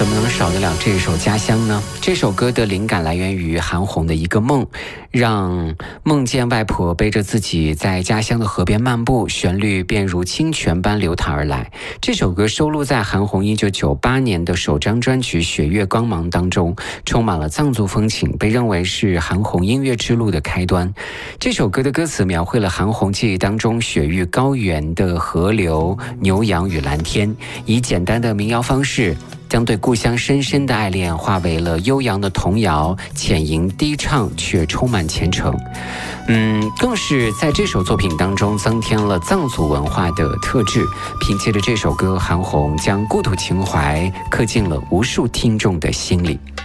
怎么能少得了这首《家乡》呢？这首歌的灵感来源于韩红的一个梦，让梦见外婆背着自己在家乡的河边漫步，旋律便如清泉般流淌而来。这首歌收录在韩红1998年的首张专辑《雪月光芒》当中，充满了藏族风情，被认为是韩红音乐之路的开端。这首歌的歌词描绘了韩红记忆当中雪域高原的河流、牛羊与蓝天，以简单的民谣方式将对故乡深深的爱恋化为了悠扬的童谣，浅吟低唱却充满虔诚。更是在这首作品当中增添了藏族文化的特质。凭借着这首歌，韩红将故土情怀刻进了无数听众的心里。